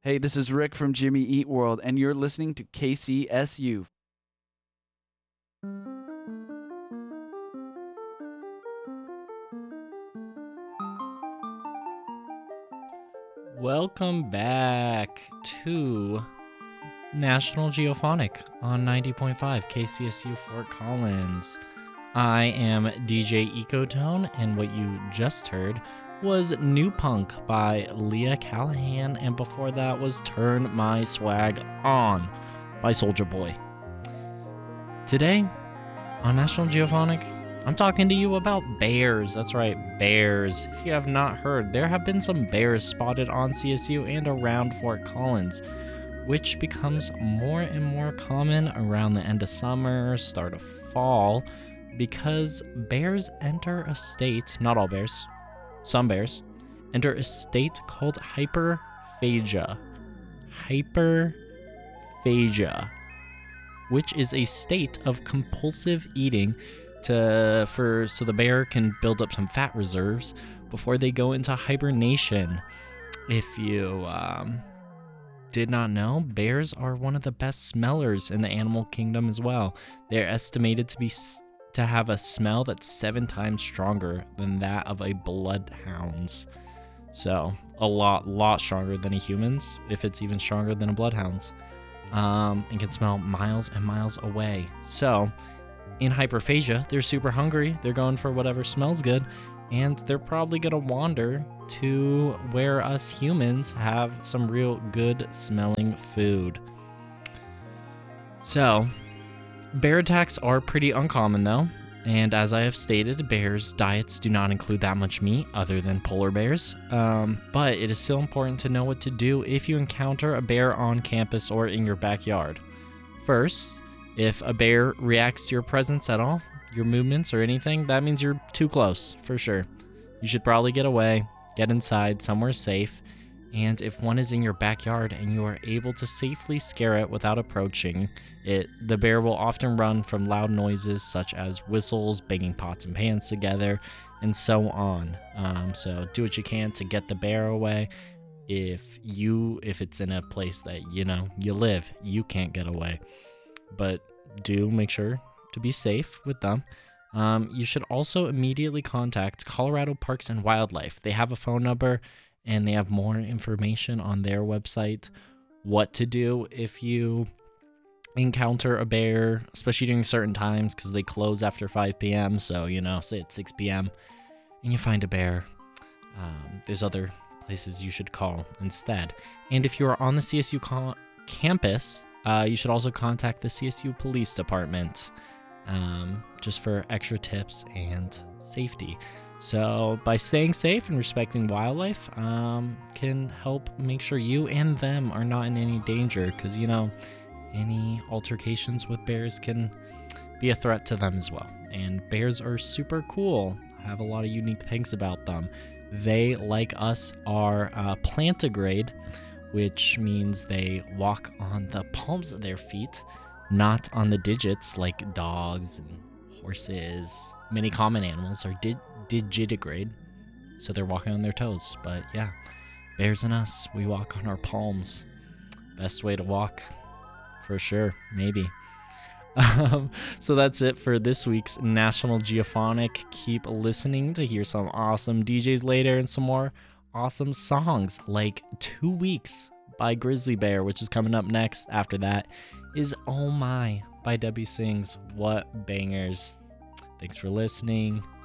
Hey, this is Rick from Jimmy Eat World, and you're listening to KCSU. Welcome back to National Geophonic on 90.5 KCSU Fort Collins. I am DJ Ecotone, and what you just heard was New Punk by Leah Callahan, and before that was Turn My Swag On by Soulja Boy. Today on National Geophonic, I'm talking to you about bears. That's right, bears. If you have not heard, there have been some bears spotted on CSU and around Fort Collins, which becomes more and more common around the end of summer, start of fall, because bears enter a state, not all bears, some bears, enter a state called hyperphagia. Hyperphagia, which is a state of compulsive eating so the bear can build up some fat reserves before they go into hibernation. If you did not know, bears are one of the best smellers in the animal kingdom as well. They're estimated to have a smell that's 7 times stronger than that of a bloodhound's. So a lot stronger than a human's, if it's even stronger than a bloodhound's. And can smell miles and miles away. So in hyperphagia, they're super hungry. They're going for whatever smells good, and they're probably going to wander to where us humans have some real good smelling food. So, bear attacks are pretty uncommon though, and as I have stated, bears' diets do not include that much meat other than polar bears, but it is still important to know what to do if you encounter a bear on campus or in your backyard. First, if a bear reacts to your presence at all, your movements or anything, that means you're too close, for sure. You should probably get away, get inside, somewhere safe, and if one is in your backyard and you are able to safely scare it without approaching it, the bear will often run from loud noises such as whistles, banging pots and pans together, and so on. So do what you can to get the bear away. If it's in a place that, you live, you can't get away. But do make sure to be safe with them. You should also immediately contact Colorado Parks and Wildlife. They have a phone number and they have more information on their website what to do if you encounter a bear, especially during certain times because they close after 5 p.m. So, say at 6 p.m. and you find a bear. There's other places you should call instead. And if you are on the CSU campus, you should also contact the CSU Police Department just for extra tips and safety. So by staying safe and respecting wildlife can help make sure you and them are not in any danger because, any altercations with bears can be a threat to them as well. And bears are super cool, have a lot of unique things about them. They, like us, are plantigrade, which means they walk on the palms of their feet, not on the digits like dogs and horses. Many common animals are digitigrade, so they're walking on their toes. But yeah, bears and us, we walk on our palms. Best way to walk, for sure, maybe. So that's it for this week's National Geophonic. Keep listening to hear some awesome DJs later and some more awesome songs like 2 Weeks by Grizzly Bear, which is coming up next. After that is Oh My by Debbie Sings. What bangers. Thanks for listening.